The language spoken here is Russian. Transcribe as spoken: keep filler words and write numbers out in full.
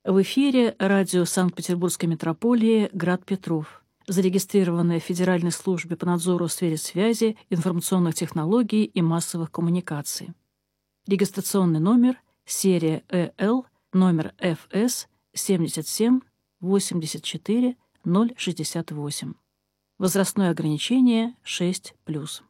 В эфире радио Санкт-Петербургской метрополии «Град Петров», зарегистрированное в Федеральной службе по надзору в сфере связи, информационных технологий и массовых коммуникаций. Регистрационный номер серия Э Л, номер Ф С семьдесят семь восемьдесят четыре ноль шестьдесят восемь. Возрастное ограничение шесть плюс.